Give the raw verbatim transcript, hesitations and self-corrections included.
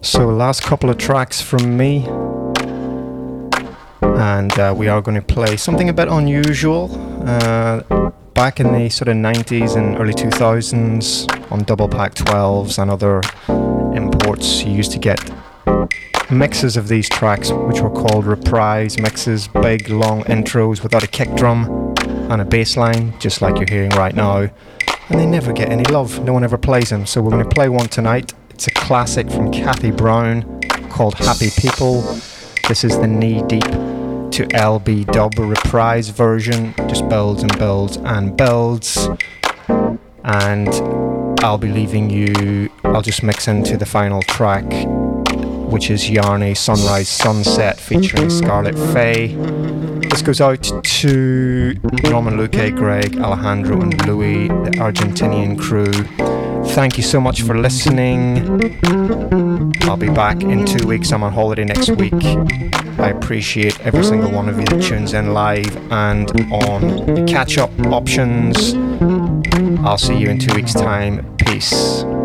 So last couple of tracks from me, and uh, we are going to play something a bit unusual. Uh, back in the sort of nineties and early two thousands on double pack twelves and other imports, you used to get mixes of these tracks which were called reprise mixes, big long intros without a kick drum and a bass line, just like you're hearing right now, and they never get any love. No one ever plays them, so we're going to play one tonight. It's a classic from Cathy Brown called Happy People. This is the Knee Deep to L B dub reprise version. Just builds and builds and builds. And I'll be leaving you, I'll just mix into the final track, which is Yarny Sunrise Sunset featuring Scarlet Faye. This goes out to Norman, Luque, Greg, Alejandro and Louis, the Argentinian crew. Thank you so much for listening. I'll be back in two weeks. I'm on holiday next week. I appreciate every single one of you that tunes in live and on the catch-up options. I'll see you in two weeks' time. Peace.